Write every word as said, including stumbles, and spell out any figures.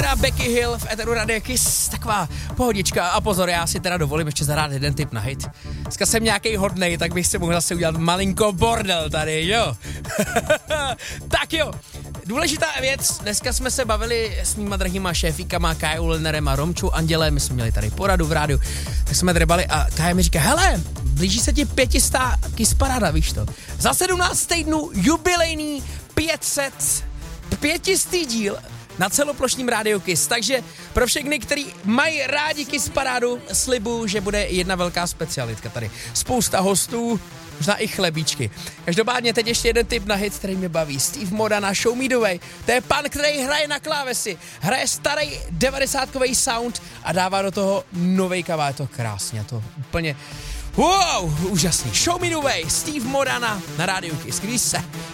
Moda, Becky Hill v Eteru Radio Kiss, taková pohodička. A pozor, já si teda dovolím ještě zahrát jeden tip na hit. Dneska jsem nějaký hodnej, tak bych si mohl zase udělat malinko bordel tady, jo. Tak jo, důležitá věc, dneska jsme se bavili s mýma drahýma šéfíkama, Kajou Lilnerem a Romčou Andělem, my jsme měli tady poradu v rádiu, tak jsme drbali a Kaja mi říká, hele, blíží se ti pětistá Kiss paráda, víš to. Za sedmnáct týdnů jubilejný pět set, pětistý díl na celoplošním rádiu Kiss. Takže pro všechny, kteří mají rádi Kiss parádu, slibuju, že bude jedna velká specialitka tady. Spousta hostů, možná i chlebíčky. Každopádně teď ještě jeden tip na hit, který mě baví. Steve Modana, Show Me The Way. To je pan, který hraje na klávesi. Hraje starý devadesátkový sound a dává do toho novej kavá. Je to krásně, to úplně wow, úžasný. Show Me The Way, Steve Modana na rádiu Kiss. Když se